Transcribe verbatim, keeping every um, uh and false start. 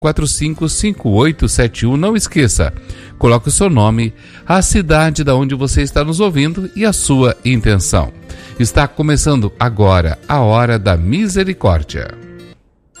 quatro cinco cinco oito sete um. Não esqueça, coloque o seu nome, a cidade da onde você está nos ouvindo e a sua intenção. Está começando agora a Hora da Misericórdia.